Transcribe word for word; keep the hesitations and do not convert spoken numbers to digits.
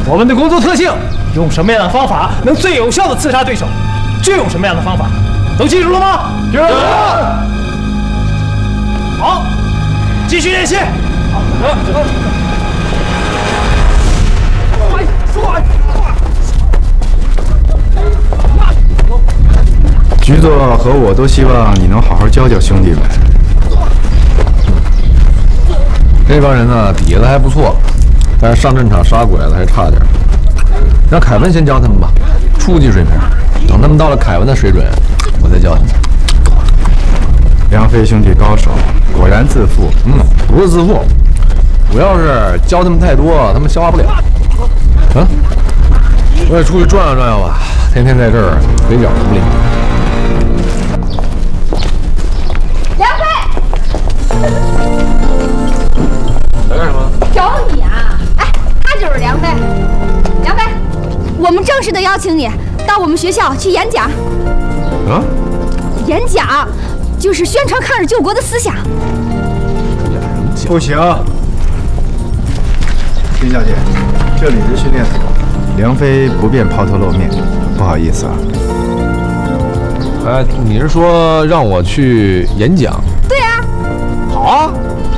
我们的工作特性，用什么样的方法能最有效的刺杀对手，就用什么样的方法，都记住了吗？记住了。好，继续练习。好，走，走。 局座和我都希望你能好好教教兄弟们。 这帮人呢底子还不错，但是上阵场杀鬼子还差点。让凯文先教他们吧，初级水平。等他们到了凯文的水准，我再教他们。 梁飞兄弟高手，果然自负。 嗯，不是自负，主要是教他们太多，他们消化不了。啊，我也出去转悠转悠吧，天天在这儿腿脚无力。 梁飞， 来干什么？ 找你啊！哎，他就是梁飞。梁飞，我们正式的邀请你到我们学校去演讲。 啊？ 演讲就是宣传抗日救国的思想。 不行，金小姐，这里是训练所，梁飞不便抛头露面，不好意思啊。 哎，你是说让我去演讲？ 对啊。 好啊。